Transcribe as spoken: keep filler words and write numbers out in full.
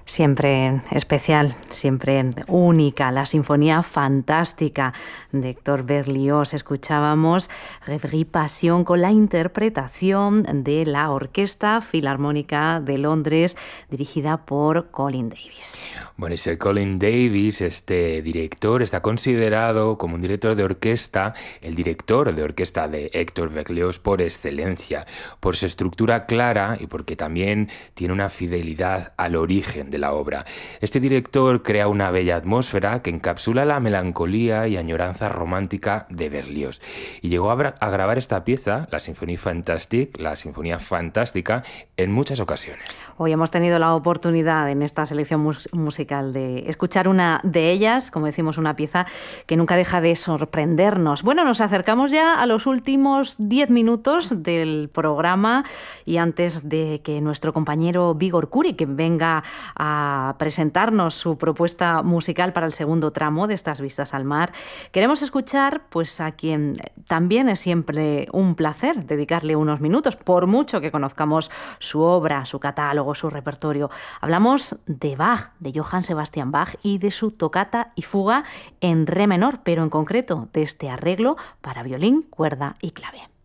Siempre especial, siempre única, la Sinfonía Fantástica de Héctor Berlioz. Escuchábamos Rêverie Passion con la interpretación de la Orquesta Filarmónica de Londres, dirigida por Colin Davis. Bueno, ese Colin Davis, este director, está considerado como un director de orquesta, el director de orquesta de Héctor Berlioz por excelencia, por su estructura clara y porque también tiene una fidelidad al origen de la obra. Este director crea una bella atmósfera que encapsula la melancolía y añoranza romántica de Berlioz. Y llegó a, a grabar esta pieza, la Symphonie Fantastique, la Sinfonía Fantástica, en muchas ocasiones. Hoy hemos tenido la oportunidad en esta selección mus- musical de escuchar una de ellas, como decimos, una pieza que nunca deja de sorprendernos. Bueno, nos acercamos ya a los últimos diez minutos del programa y antes de que nuestro compañero Vigor Kuri, que venga a presentarnos su propuesta musical para el segundo tramo de estas vistas al mar, queremos escuchar pues a quien también es siempre un placer dedicarle unos minutos, por mucho que conozcamos su obra, su catálogo, su repertorio. Hablamos de Bach, de Johann Sebastian Bach y de su tocata y fuga en re menor, pero en concreto de este arreglo para violín, cuerda y clave.